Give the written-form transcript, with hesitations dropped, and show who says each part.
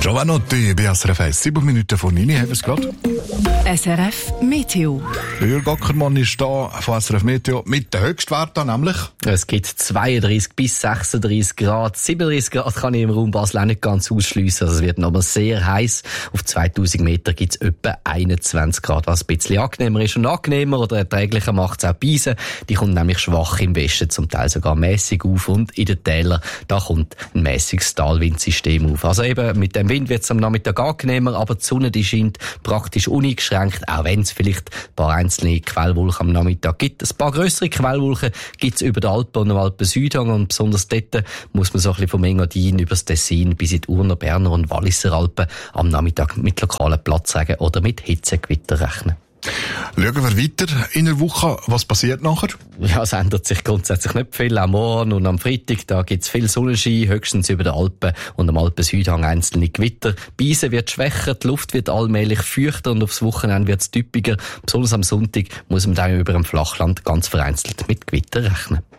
Speaker 1: Giovanotti, bei SRF 1, 7 Minuten vor 9 haben wir es gerade.
Speaker 2: SRF Meteo.
Speaker 1: Jörg Ackermann ist da von SRF Meteo mit den Höchstwerten nämlich.
Speaker 3: Es gibt 32 bis 36 Grad. 37 Grad kann ich im Raum Basel auch nicht ganz ausschliessen. Also es wird aber sehr heiß. Auf 2000 Meter gibt es etwa 21 Grad, was ein bisschen angenehmer ist. Und angenehmer oder erträglicher macht es auch die Eisen. Die kommt nämlich schwach im Westen, zum Teil sogar mäßig auf. Und in den Tälern, da kommt ein mäßiges Talwindsystem auf. Also eben mit dem Wind wird es am Nachmittag angenehmer, aber die Sonne die scheint praktisch uneingeschränkt, auch wenn es vielleicht ein paar einzelne Quellwolken am Nachmittag gibt. Ein paar grössere Quellwolken gibt es über die Alpen und am Alpensuidhang und besonders dort muss man so ein bisschen vom Engadin über das Tessin bis in die Urner, Berner und Walliser Alpen am Nachmittag mit lokalen Platzregen oder mit Hitzegewitter rechnen.
Speaker 1: Schauen wir weiter in der Woche. Was passiert nachher?
Speaker 3: Ja, es ändert sich grundsätzlich nicht viel. Am Morgen und am Freitag, da gibt's viel Sonnenschein, höchstens über den Alpen und am Alpen-Südhang einzelne Gewitter. Die Eisen wird schwächer, die Luft wird allmählich feuchter und aufs Wochenende wird's typischer. Besonders am Sonntag muss man dann über dem Flachland ganz vereinzelt mit Gewitter rechnen.